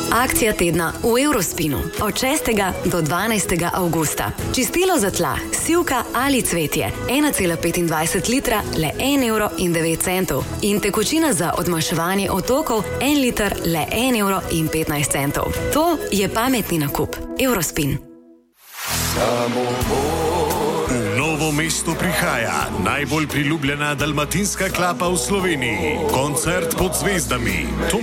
Akcija tedna v Eurospinu od 6. do 12. avgusta. Čistilo za tla, sivka ali cvetje, 1,25 litra, le 1,09 €. In tekočina za odmaševanje otokov, 1 liter, le 1,15 €. To je pametni nakup. Eurospin. V Novo mesto prihaja najbolj priljubljena dalmatinska klapa v Sloveniji. Koncert pod zvezdami.